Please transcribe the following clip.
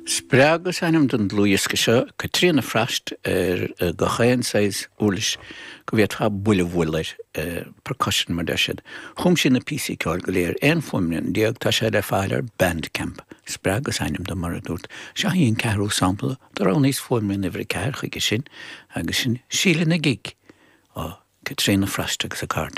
Spragus einem den Luisca seo Katrina Frost go chéan sais úlis go bhíad ha bullehúir percussion mar deisiad. Chum sin na PC ceáil go léir ein fumrin diaag tá sé le fáilir Bandcamp. Spragus einem do mar a dút. Se híon cearú sampla do rá níos fumrin ihre ceir chuige sin agus sin síle na gig ó Katrina Frost agus a card.